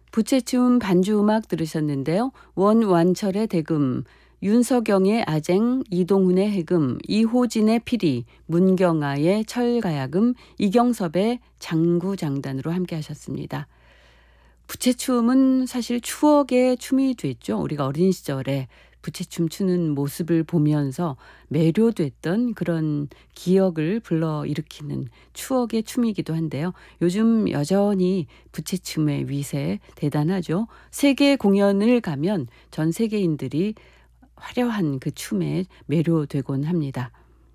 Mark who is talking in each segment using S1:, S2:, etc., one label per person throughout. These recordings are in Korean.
S1: 부채춤 반주 음악 들으셨는데요. 원완철의 대금, 윤서경의 아쟁, 이동훈의 해금, 이호진의 피리, 문경아의 철가야금, 이경섭의 장구장단으로 함께 하셨습니다. 부채춤은 사실 추억의 춤이 됐죠. 우리가 어린 시절에 부채춤 추는 모습을 보면서 매료됐던 그런 기억을 불러일으키는 추억의 춤이기도 한데요. 요즘 여전히 부채춤의 위세 대단하죠. 세계 공연을 가면 전 세계인들이 화려한 그 춤에 매료되곤 합니다.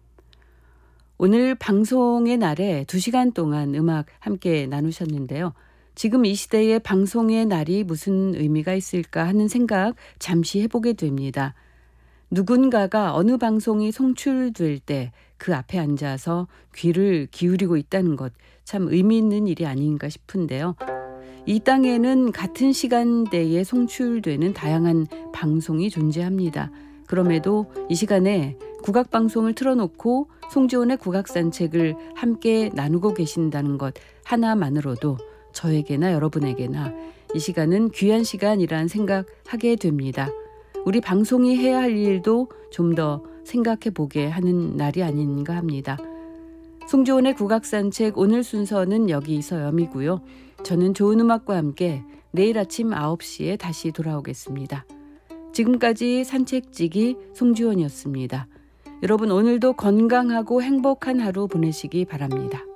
S1: 오늘 방송의 날에 2시간 동안 음악 함께 나누셨는데요. 지금 이 시대의 방송의 날이 무슨 의미가 있을까 하는 생각 잠시 해보게 됩니다. 누군가가 어느 방송이 송출될 때 그 앞에 앉아서 귀를 기울이고 있다는 것 참 의미 있는 일이 아닌가 싶은데요. 이 땅에는 같은 시간대에 송출되는 다양한 방송이 존재합니다. 그럼에도 이 시간에 국악방송을 틀어놓고 송지온의 국악산책을 함께 나누고 계신다는 것 하나만으로도 저에게나 여러분에게나 이 시간은 귀한 시간이란 생각하게 됩니다. 우리 방송이 해야 할 일도 좀 더 생각해 보게 하는 날이 아닌가 합니다. 송지온의 국악산책 오늘 순서는 여기서 여미고요. 저는 좋은 음악과 함께 내일 아침 9시에 다시 돌아오겠습니다. 지금까지 산책지기 송지온이었습니다. 여러분 오늘도 건강하고 행복한 하루 보내시기 바랍니다.